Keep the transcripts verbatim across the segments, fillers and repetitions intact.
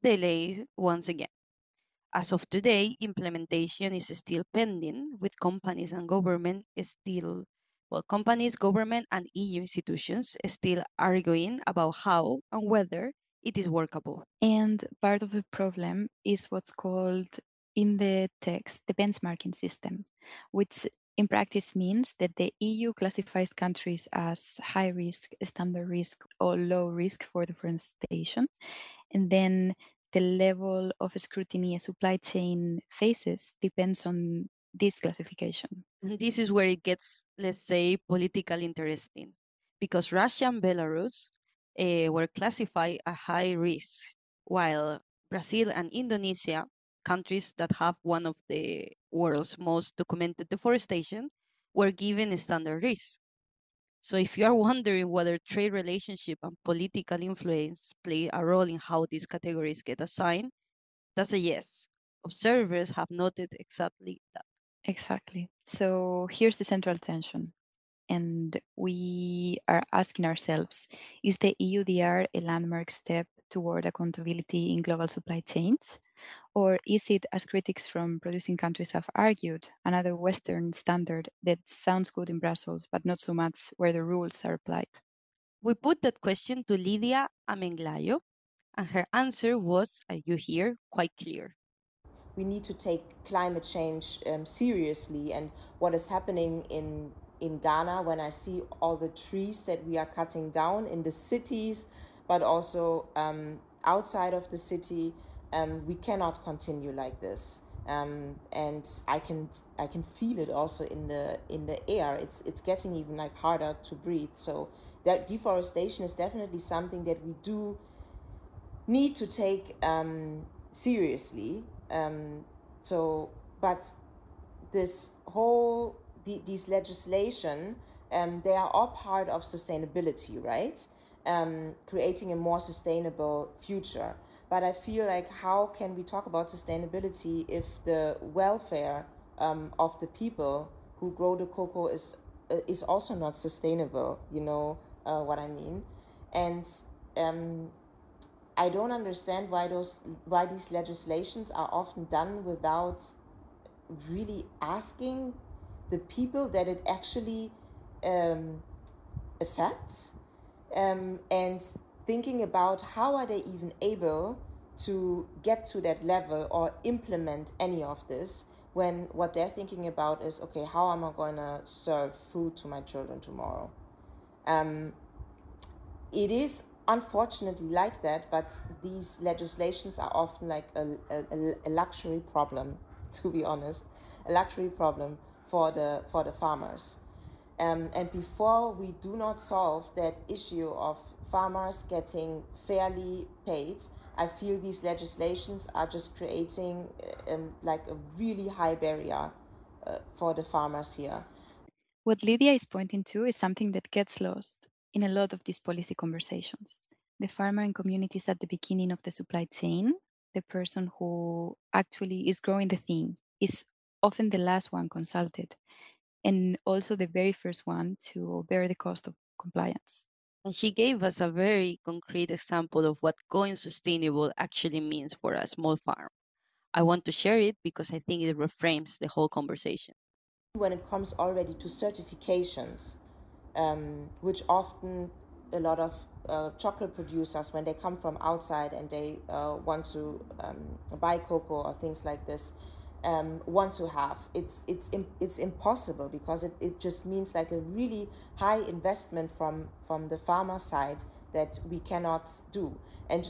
delayed once again. As of today, implementation is still pending, with companies and government still, well, companies, government, and E U institutions still arguing about how and whether it is workable. And part of the problem is what's called in the text the benchmarking system, which in practice means that the E U classifies countries as high risk, standard risk, or low risk for deforestation. And then the level of scrutiny a supply chain faces depends on this classification. And this is where it gets, let's say, politically interesting, because Russia and Belarus uh, were classified a high risk, while Brazil and Indonesia, countries that have one of the world's most documented deforestation, were given a standard risk. So if you are wondering whether trade relationship and political influence play a role in how these categories get assigned, that's a yes. Observers have noted exactly that. Exactly. So here's the central tension. And we are asking ourselves, is the E U D R a landmark step toward accountability in global supply chains? Or is it, as critics from producing countries have argued, another Western standard that sounds good in Brussels, but not so much where the rules are applied? We put that question to Lydia Amenglayo, and her answer was, are you here, quite clear. We need to take climate change um, seriously, and what is happening in in Ghana when I see all the trees that we are cutting down in the cities, but also um, outside of the city, um, we cannot continue like this. Um, and I can I can feel it also in the in the air. It's it's getting even like harder to breathe. So that deforestation is definitely something that we do need to take um, seriously. Um, so, but this whole the, these legislation, um, they are all part of sustainability, right? Um, creating a more sustainable future. But I feel like, how can we talk about sustainability if the welfare um, of the people who grow the cocoa is uh, is also not sustainable? You know uh, what I mean? And um, I don't understand why those why these legislations are often done without really asking the people that it actually um, affects, um, and thinking about how are they even able to get to that level or implement any of this when what they're thinking about is, okay, how am I going to serve food to my children tomorrow? Um, it is unfortunately like that, but these legislations are often like a, a, a luxury problem, to be honest, a luxury problem for the for the farmers. Um, and before we do not solve that issue of farmers getting fairly paid, I feel these legislations are just creating um, like a really high barrier uh, for the farmers here. What Lydia is pointing to is something that gets lost in a lot of these policy conversations. The farmer and communities at the beginning of the supply chain, the person who actually is growing the thing, is often the last one consulted and also the very first one to bear the cost of compliance. And she gave us a very concrete example of what going sustainable actually means for a small farm. I want to share it because I think it reframes the whole conversation. When it comes already to certifications, um, which often a lot of uh, chocolate producers, when they come from outside and they uh, want to um, buy cocoa or things like this, um, want to have, it's it's it's impossible, because it, it just means like a really high investment from from the farmer side that we cannot do. And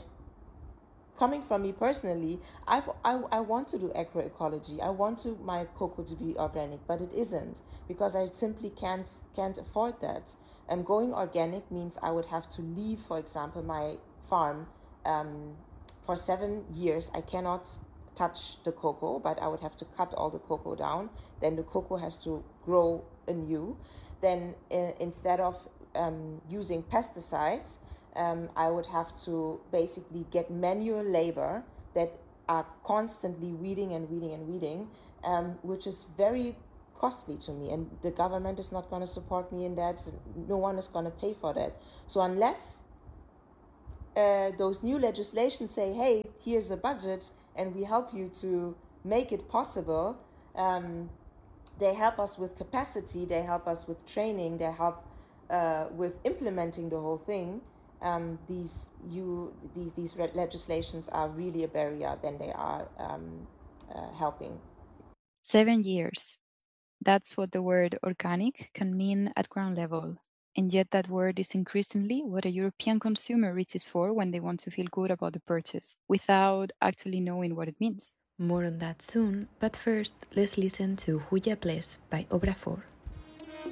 coming from me personally, I've, I, I want to do agroecology. I want to my cocoa to be organic, but it isn't, because I simply can't can't afford that. And going organic means I would have to leave, for example, my farm um, for seven years. I cannot touch the cocoa, but I would have to cut all the cocoa down. Then the cocoa has to grow anew. Then uh, instead of um, using pesticides, um, I would have to basically get manual labor that are constantly weeding and weeding and weeding, um, which is very costly to me. And the government is not going to support me in that. No one is going to pay for that. So unless uh, those new legislations say, hey, here's a budget and we help you to make it possible. Um, they help us with capacity, they help us with training, they help uh, with implementing the whole thing. Um, these, you, these, these legislations are really a barrier than they are um, uh, helping. Seven years. That's what the word organic can mean at ground level. And yet that word is increasingly what a European consumer reaches for when they want to feel good about the purchase, without actually knowing what it means. More on that soon, but first, let's listen to Huya Bles by Obrafor.